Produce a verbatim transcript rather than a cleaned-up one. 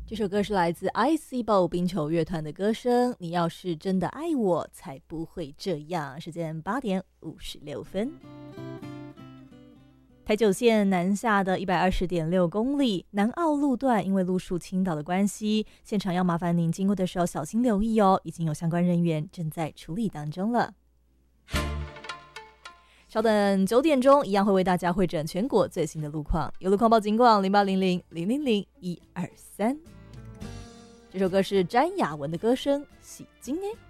这首歌是来自 I C B O 冰球乐团的歌声，你要是真的爱我才不会这样。时间八点五十六分。台九线南下的一百二十点六公里南澳路段，因为路树倾倒的关系，现场要麻烦您经过的时候小心留意哦，已经有相关人员正在处理当中了。稍等九点钟，一样会为大家汇整全国最新的路况。有路况报警广零八零零零零零一二三。这首歌是詹雅雯的歌声，洗金诶。